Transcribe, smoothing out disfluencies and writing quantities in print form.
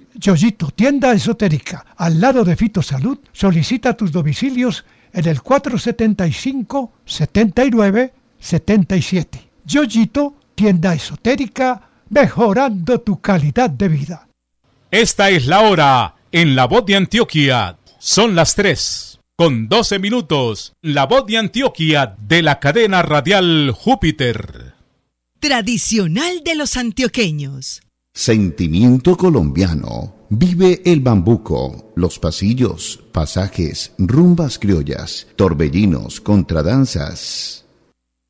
Yoyito, tienda esotérica, al lado de Fitosalud. Solicita tus domicilios en el 475-79-77. Yoyito, tienda esotérica, mejorando tu calidad de vida. Esta es la hora en La Voz de Antioquia. Son las 3:12. La Voz de Antioquia de la cadena radial Júpiter. Tradicional de los antioqueños. Sentimiento colombiano. Vive el bambuco, los pasillos, pasajes, rumbas criollas, torbellinos, contradanzas.